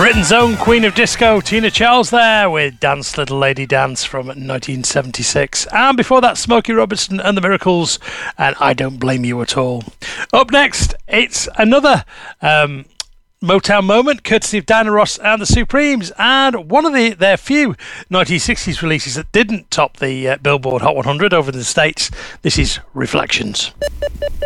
Britain's own Queen of Disco, Tina Charles there with Dance Little Lady Dance from 1976. And before that, Smokey Robinson and the Miracles and I Don't Blame You At All. Up next, it's another Motown moment, courtesy of Diana Ross and the Supremes, and one of their few 1960s releases that didn't top the Billboard Hot 100 over in the States. This is Reflections.